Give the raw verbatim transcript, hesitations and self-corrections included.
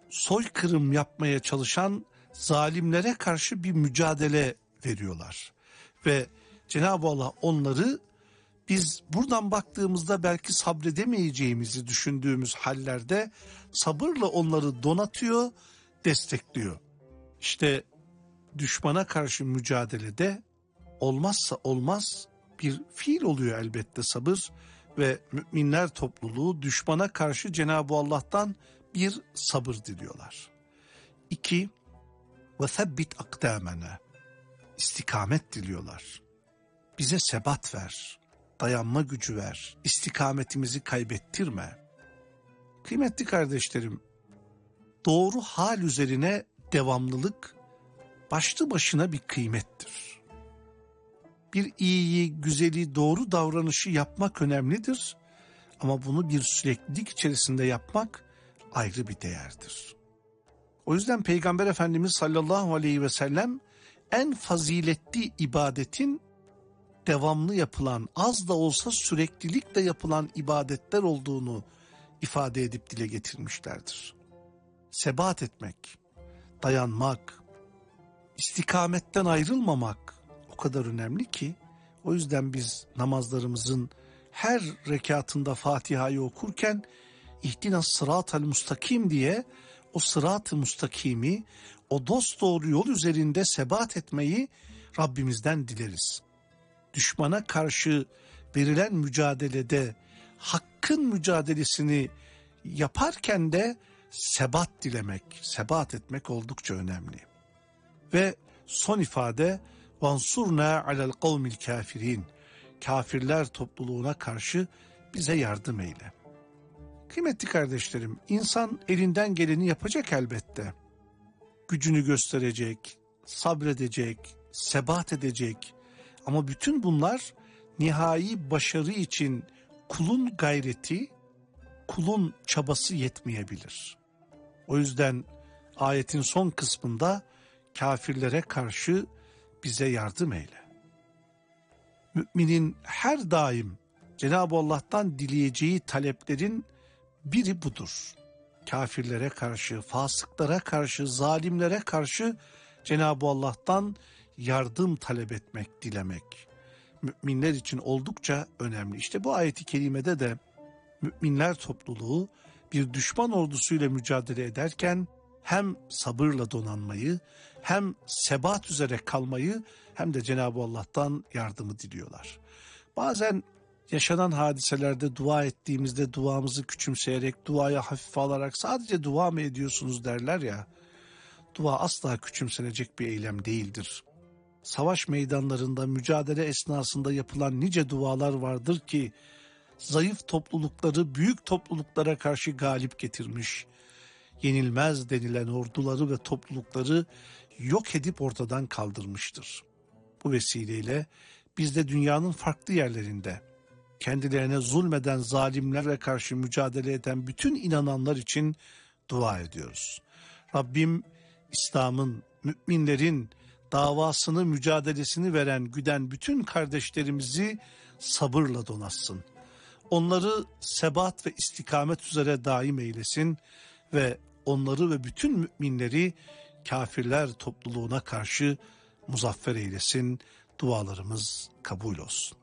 soykırım yapmaya çalışan zalimlere karşı bir mücadele veriyorlar. Ve Cenab-ı Allah onları biz buradan baktığımızda belki sabredemeyeceğimizi düşündüğümüz hallerde sabırla onları donatıyor, destekliyor. İşte düşmana karşı mücadelede olmazsa olmaz bir fiil oluyor elbette sabır ve müminler topluluğu düşmana karşı Cenab-ı Allah'tan bir sabır diliyorlar. İki, ve sebbit akdamena, istikamet diliyorlar. Bize sebat ver, dayanma gücü ver, istikametimizi kaybettirme. Kıymetli kardeşlerim, doğru hal üzerine devamlılık başlı başına bir kıymettir. Bir iyiyi, güzeli, doğru davranışı yapmak önemlidir. Ama bunu bir süreklilik içerisinde yapmak ayrı bir değerdir. O yüzden Peygamber Efendimiz sallallahu aleyhi ve sellem en faziletli ibadetin devamlı yapılan, az da olsa süreklilikle yapılan ibadetler olduğunu ifade edip dile getirmişlerdir. Sebat etmek, dayanmak, istikametten ayrılmamak o kadar önemli ki, o yüzden biz namazlarımızın her rekatında Fatiha'yı okurken İhdinas sıratal mustakim diye o sırat-ı mustakimi, o dosdoğru yol üzerinde sebat etmeyi Rabbimizden dileriz. Düşmana karşı verilen mücadelede hakkın mücadelesini yaparken de sebat dilemek, sebat etmek oldukça önemli. Ve son ifade vansurna alel kavmil kafirin, kafirler topluluğuna karşı bize yardım eyle. Kıymetli kardeşlerim, insan elinden geleni yapacak elbette. Gücünü gösterecek, sabredecek, sebat edecek. Ama bütün bunlar nihai başarı için kulun gayreti, kulun çabası yetmeyebilir. O yüzden ayetin son kısmında kafirlere karşı bize yardım eyle. Müminin her daim Cenab-ı Allah'tan dileyeceği taleplerin biri budur. Kafirlere karşı, fasıklara karşı, zalimlere karşı Cenab-ı Allah'tan yardım talep etmek, dilemek. Müminler için oldukça önemli. İşte bu ayeti kerimede de müminler topluluğu bir düşman ordusuyla mücadele ederken hem sabırla donanmayı, hem sebat üzere kalmayı, hem de Cenab-ı Allah'tan yardımı diliyorlar. Bazen yaşanan hadiselerde dua ettiğimizde duamızı küçümseyerek, duaya hafife alarak sadece dua mı ediyorsunuz derler ya, dua asla küçümsenecek bir eylem değildir. Savaş meydanlarında, mücadele esnasında yapılan nice dualar vardır ki, zayıf toplulukları büyük topluluklara karşı galip getirmiş, yenilmez denilen orduları ve toplulukları yok edip ortadan kaldırmıştır. Bu vesileyle biz de dünyanın farklı yerlerinde kendilerine zulmeden zalimlerle karşı mücadele eden bütün inananlar için dua ediyoruz. Rabbim İslam'ın, müminlerin davasını, mücadelesini veren, güden bütün kardeşlerimizi sabırla donatsın. Onları sebat ve istikamet üzere daim eylesin ve onları ve bütün müminleri kafirler topluluğuna karşı muzaffer eylesin. Dualarımız kabul olsun.